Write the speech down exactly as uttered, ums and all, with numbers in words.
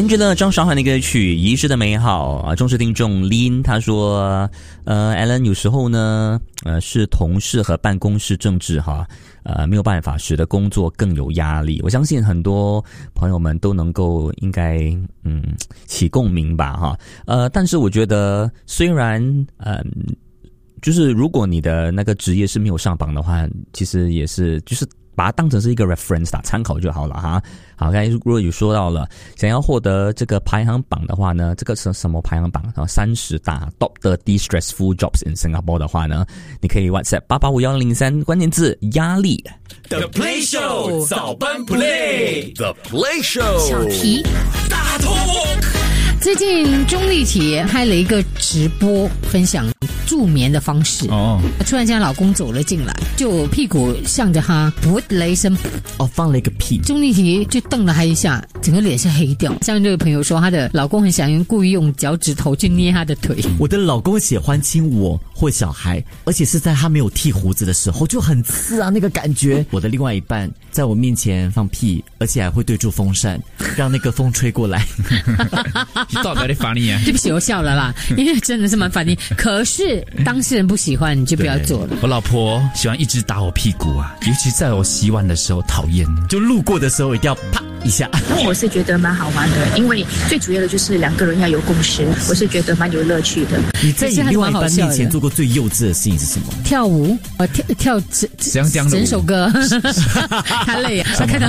Angela 张韶涵的歌曲《遗失的美好》啊，忠实听众 Lin 他说，呃 ，Alan 有时候呢，呃，是同事和办公室政治哈，呃，没有办法使得工作更有压力。我相信很多朋友们都能够应该嗯起共鸣吧哈，呃，但是我觉得虽然嗯。呃就是如果你的那个职业是没有上榜的话，其实也是就是把它当成是一个 reference 啦，参考就好了哈。好，刚才如果有说到了，想要获得这个排行榜的话呢，这个是什么排行榜？然后三十大 top thirty stressful jobs in Singapore 的话呢，你可以 WhatsApp 八八五幺零三关键字压力。 The Play Show 早班 Play The Play Show 小皮大 talk。 最近钟丽缇开了一个直播分享助眠的方式哦，突然间老公走了进来，就屁股向着他噗的一声哦，放了一个屁。 钟丽缇就瞪了他一下，整个脸是黑掉。像这个朋友说，她的老公很想用故意用脚趾头去捏她的腿。 我的老公喜欢亲我或小孩，而且是在他没有剃胡子的时候，就很刺啊那个感觉。我的另外一半在我面前放屁，而且还会对住风扇，让那个风吹过来。 到底在烦你啊？ 对不起，我笑了啦，因为真的是蛮烦你。可是当事人不喜欢，你就不要做了。 我老婆喜欢一直打我屁股啊，尤其在我洗碗的时候，讨厌。 就路过的时候一定要啪一下。 我是觉得蛮好玩的，因为最主要的就是两个人要有共识，我是觉得蛮有乐趣的。 你在你另外一半面前做过最幼稚的事情是什么？ 跳舞，呃，跳跳整整首歌，他累啊，他看到。